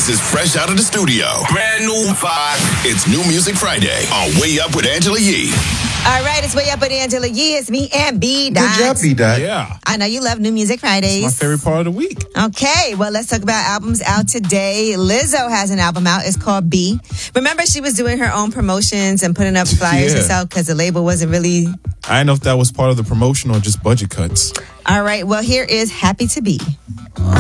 This is fresh out of the studio. Brand new vibe. It's New Music Friday on Way Up with Angela Yee. All right, it's Way Up with Angela Yee. It's me and B-Dot. Good job, B-Dot. Yeah. I know you love New Music Fridays. It's my favorite part of the week. Okay, well, let's talk about albums out today. Lizzo has an album out. It's called B. Remember, she was doing her own promotions and putting up flyers herself because the label wasn't really... I don't know if that was part of the promotion or just budget cuts. All right, well, here is Happy to Be.